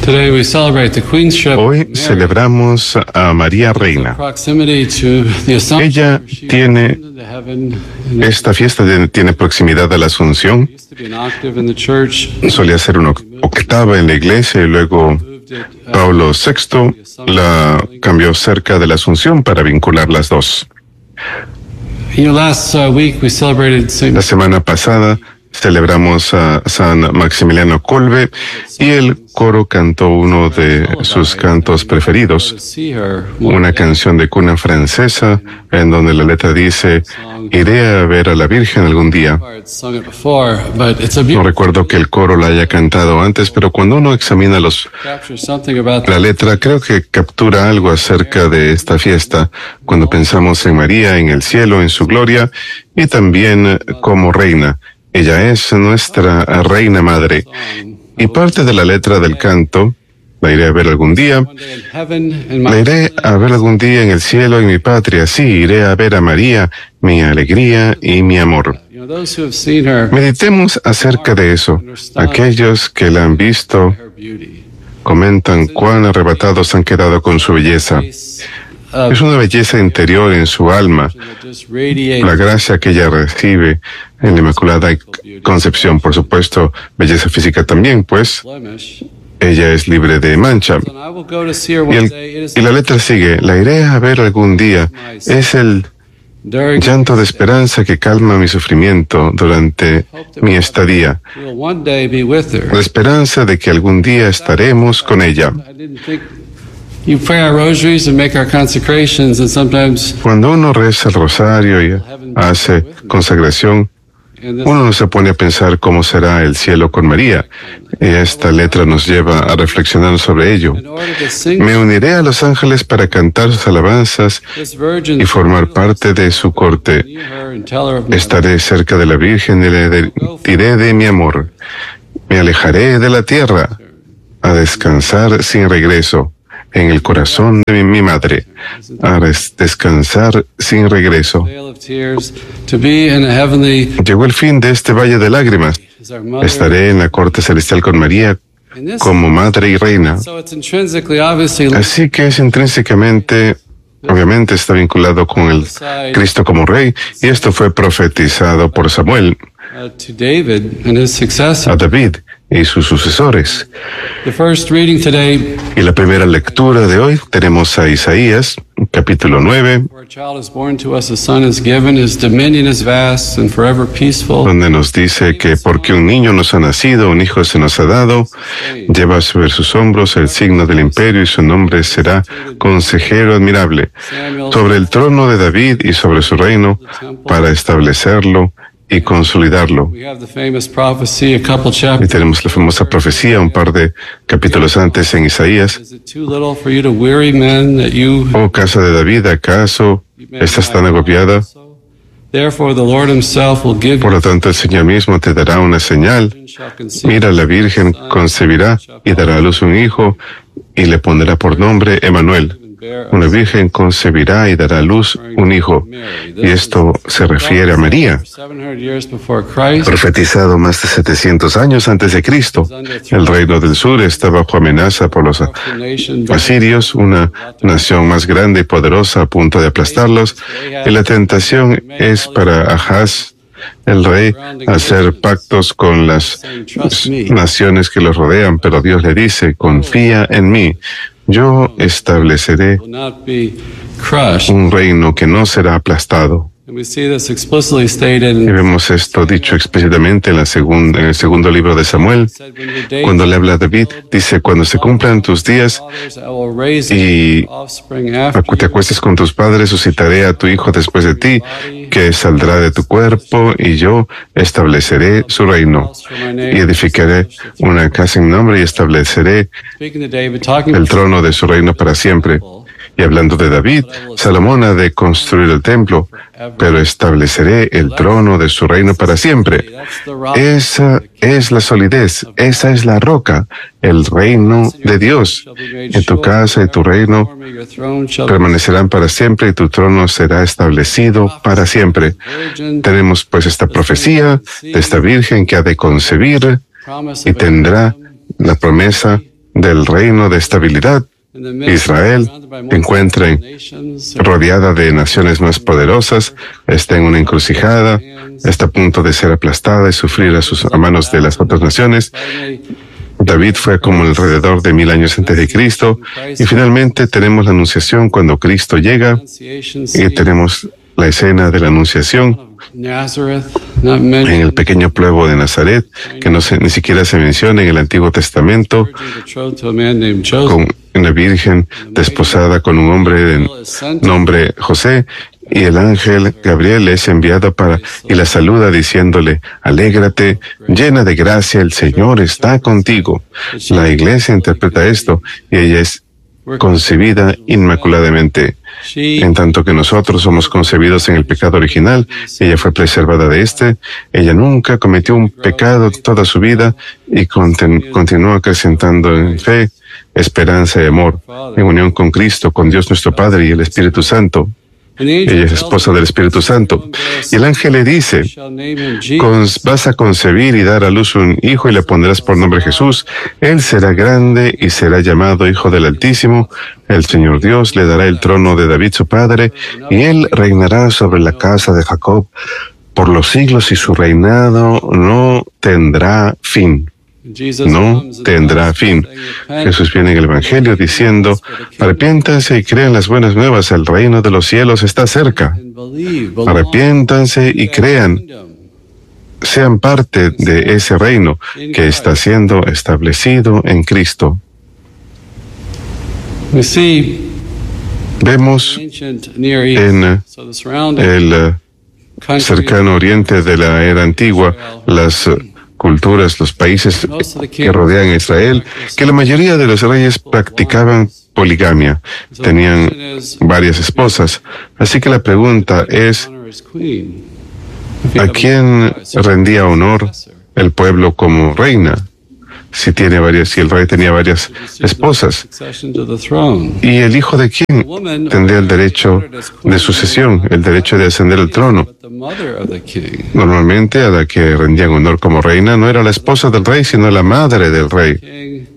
Hoy celebramos a María Reina. Ella tiene, esta fiesta tiene proximidad a la Asunción. Solía ser una octava en la iglesia y luego Pablo VI la cambió cerca de la Asunción para vincular las dos. La semana pasada celebramos a San Maximiliano Kolbe y el coro cantó uno de sus cantos preferidos, una canción de cuna francesa en donde la letra dice: iré a ver a la Virgen algún día. No recuerdo que el coro la haya cantado antes, pero cuando uno examina la letra, creo que captura algo acerca de esta fiesta cuando pensamos en María, en el cielo, en su gloria y también como reina. Ella es nuestra reina madre. Y parte de la letra del canto: la iré a ver algún día. La iré a ver algún día en el cielo, en mi patria. Sí, iré a ver a María, mi alegría y mi amor. Meditemos acerca de eso. Aquellos que la han visto comentan cuán arrebatados han quedado con su belleza. Es una belleza interior en su alma, la gracia que ella recibe en la Inmaculada Concepción. Por supuesto, belleza física también, pues ella es libre de mancha. Y la letra sigue: la iré a ver algún día. Es el llanto de esperanza que calma mi sufrimiento durante mi estadía. La esperanza de que algún día estaremos con ella. Cuando uno reza el rosario y hace consagración, uno no se pone a pensar cómo será el cielo con María. Y esta letra nos lleva a reflexionar sobre ello. Me uniré a los ángeles para cantar sus alabanzas y formar parte de su corte. Estaré cerca de la Virgen y le diré de mi amor. Me alejaré de la tierra a descansar sin regreso en el corazón de mi madre, a descansar sin regreso. Llegó el fin de este valle de lágrimas. Estaré en la corte celestial con María como madre y reina. Así que es intrínsecamente, obviamente está vinculado con el Cristo como Rey, y esto fue profetizado por Samuel a David y sus sucesores. Y la primera lectura de hoy tenemos a Isaías, capítulo 9, donde nos dice que porque un niño nos ha nacido, un hijo se nos ha dado, lleva sobre sus hombros el signo del imperio y su nombre será Consejero Admirable, sobre el trono de David y sobre su reino, para establecerlo y consolidarlo. Y tenemos la famosa profecía un par de capítulos antes en Isaías: oh casa de David, ¿acaso estás tan agobiada? Por lo tanto, el Señor mismo te dará una señal. Mira, la Virgen concebirá y dará a luz un hijo y le pondrá por nombre Emmanuel. Una virgen concebirá y dará a luz un hijo. Y esto se refiere a María. Profetizado más de 700 años antes de Cristo. El reino del sur está bajo amenaza por los asirios, una nación más grande y poderosa a punto de aplastarlos. Y la tentación es para Ahaz, el rey, hacer pactos con las naciones que los rodean, pero Dios le dice: confía en mí. Yo estableceré un reino que no será aplastado. Y vemos esto dicho explícitamente en el segundo libro de Samuel, cuando le habla a David, dice: cuando se cumplan tus días y te acuestes con tus padres, suscitaré a tu hijo después de ti, que saldrá de tu cuerpo, y yo estableceré su reino. Y edificaré una casa en nombre y estableceré el trono de su reino para siempre. Y hablando de David, Salomón ha de construir el templo, pero estableceré el trono de su reino para siempre. Esa es la solidez, esa es la roca, el reino de Dios. En tu casa y tu reino permanecerán para siempre y tu trono será establecido para siempre. Tenemos pues esta profecía de esta Virgen que ha de concebir y tendrá la promesa del reino de estabilidad. Israel se encuentra rodeada de naciones más poderosas, está en una encrucijada, está a punto de ser aplastada y sufrir a manos de las otras naciones. David fue como alrededor de 1000 años antes de Cristo, y finalmente tenemos la anunciación cuando Cristo llega, y tenemos la escena de la anunciación en el pequeño pueblo de Nazaret, que ni siquiera se menciona en el Antiguo Testamento, con una virgen desposada con un hombre de nombre José, y el ángel Gabriel es enviado y la saluda diciéndole: alégrate, llena de gracia, el Señor está contigo. La iglesia interpreta esto, y ella es concebida inmaculadamente. En tanto que nosotros somos concebidos en el pecado original, ella fue preservada de este. Ella nunca cometió un pecado toda su vida y continuó acrecentando en fe, esperanza y amor, en unión con Cristo, con Dios nuestro Padre y el Espíritu Santo. Ella es esposa del Espíritu Santo. Y el ángel le dice: vas a concebir y dar a luz un hijo y le pondrás por nombre Jesús. Él será grande y será llamado Hijo del Altísimo. El Señor Dios le dará el trono de David su padre, y él reinará sobre la casa de Jacob por los siglos, y su reinado no tendrá fin. No tendrá fin. Jesús viene en el Evangelio diciendo: arrepiéntanse y crean las buenas nuevas, el reino de los cielos está cerca. Arrepiéntanse y crean, sean parte de ese reino que está siendo establecido en Cristo. Vemos en el cercano oriente de la era antigua las culturas, los países que rodean a Israel, que la mayoría de los reyes practicaban poligamia, tenían varias esposas. Así que la pregunta es: ¿a quién rendía honor el pueblo como reina? Si el rey tenía varias esposas. ¿Y el hijo de quién tendría el derecho de sucesión, el derecho de ascender al trono? Normalmente a la que rendían honor como reina no era la esposa del rey, sino la madre del rey.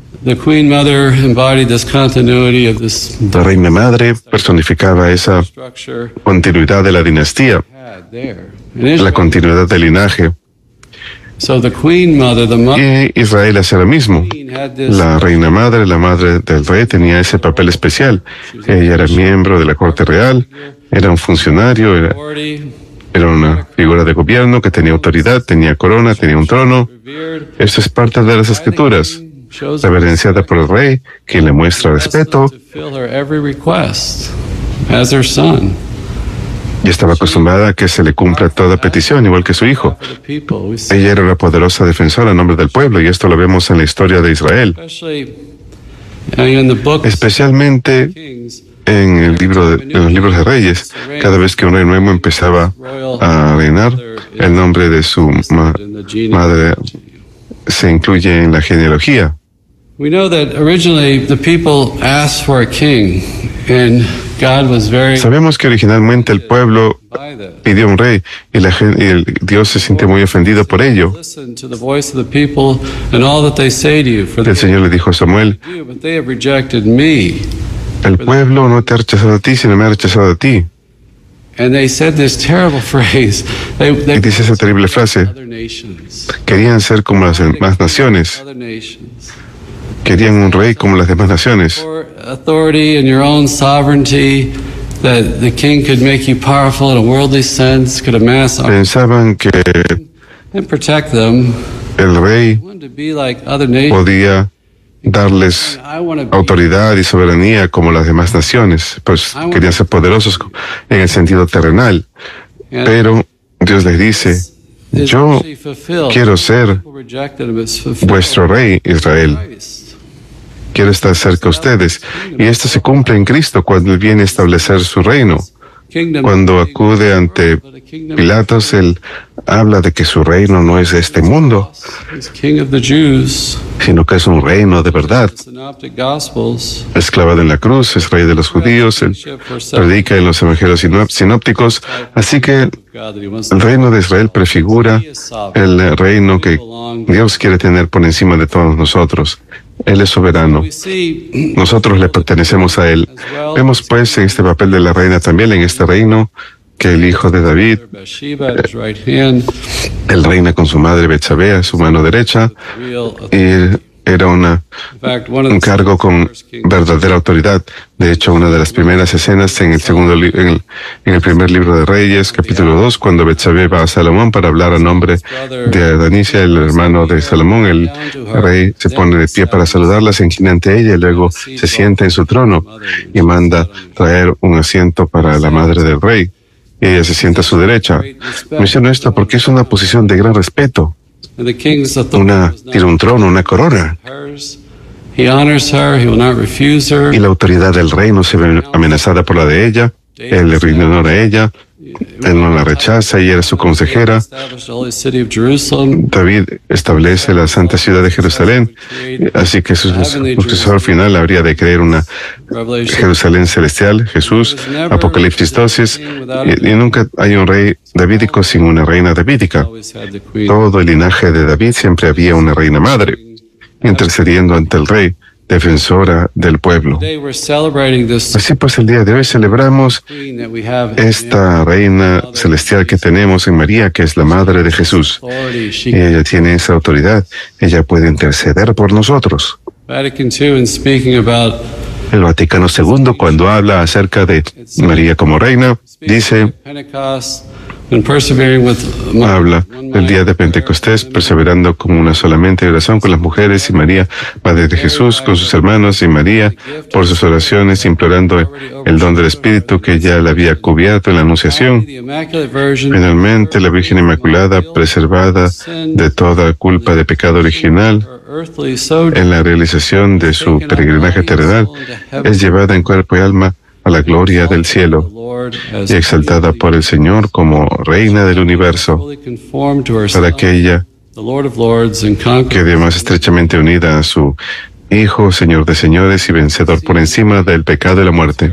La reina madre personificaba esa continuidad de la dinastía, la continuidad del linaje. Y Israel hace lo mismo. La reina madre, la madre del rey, tenía ese papel especial. Ella era miembro de la corte real, era un funcionario, era una figura de gobierno que tenía autoridad, tenía corona, tenía un trono. Esto es parte de las Escrituras, reverenciada por el rey, quien le muestra respeto. Y estaba acostumbrada a que se le cumpla toda petición, igual que su hijo. Ella era una poderosa defensora en nombre del pueblo, y esto lo vemos en la historia de Israel. Especialmente en los libros de Reyes, cada vez que un rey nuevo empezaba a reinar, el nombre de su madre se incluye en la genealogía. Sabemos que originalmente el pueblo pidió un rey, y Dios se siente muy ofendido por ello. El Señor le dijo a Samuel: el pueblo no te ha rechazado a ti, sino me ha rechazado a ti. Y dice esa terrible frase: querían ser como las demás naciones. Querían un rey como las demás naciones. Pensaban que el rey podía darles autoridad y soberanía como las demás naciones, pues querían ser poderosos en el sentido terrenal. Pero Dios les dice: yo quiero ser vuestro rey, Israel. Quiero estar cerca de ustedes. Y esto se cumple en Cristo cuando Él viene a establecer su reino. Cuando acude ante Pilatos, Él habla de que su reino no es de este mundo, sino que es un reino de verdad. Es clavado en la cruz, es rey de los judíos, Él predica en los evangelios sinópticos. Así que el reino de Israel prefigura el reino que Dios quiere tener por encima de todos nosotros. Él es soberano. Nosotros le pertenecemos a Él. Vemos pues en este papel de la reina también, en este reino, que el hijo de David, él reina con su madre Betsabé a su mano derecha, y era un cargo con verdadera autoridad. De hecho, una de las primeras escenas en el primer libro de Reyes, capítulo 2, cuando Betsabé va a Salomón para hablar a nombre de Adonisia, el hermano de Salomón, el rey se pone de pie para saludarla, se inclina ante ella y luego se sienta en su trono y manda traer un asiento para la madre del rey. Y ella se sienta a su derecha. Menciono esto porque es una posición de gran respeto. Tiene un trono, una corona. Y la autoridad del rey no se ve amenazada por la de ella. Él le rinde honor a ella. Él no la rechaza y era su consejera. David establece la santa ciudad de Jerusalén. Así que su sucesor final habría de creer una Jerusalén celestial, Jesús, Apocalipsis 12. Y nunca hay un rey davídico sin una reina davídica. Todo el linaje de David siempre había una reina madre, intercediendo ante el rey, defensora del pueblo. Así pues, el día de hoy celebramos esta reina celestial que tenemos en María, que es la madre de Jesús. Y ella tiene esa autoridad. Ella puede interceder por nosotros. El Vaticano II, cuando habla acerca de María como reina, dice, habla del día de Pentecostés, perseverando como una sola mente y oración con las mujeres y María, Madre de Jesús, con sus hermanos y María, por sus oraciones, implorando el don del Espíritu que ya la había cubierto en la Anunciación. Finalmente, la Virgen Inmaculada, preservada de toda culpa de pecado original, en la realización de su peregrinaje terrenal, es llevada en cuerpo y alma a la gloria del cielo y exaltada por el Señor como Reina del Universo, para que ella quede más estrechamente unida a su Hijo, Señor de señores y vencedor por encima del pecado y la muerte.